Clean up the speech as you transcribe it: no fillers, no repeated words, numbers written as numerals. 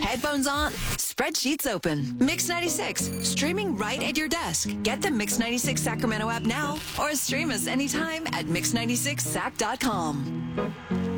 Headphones on, spreadsheets open. Mix 96, streaming right at your desk. Get the Mix 96 Sacramento app now or stream us anytime at mix96sac.com.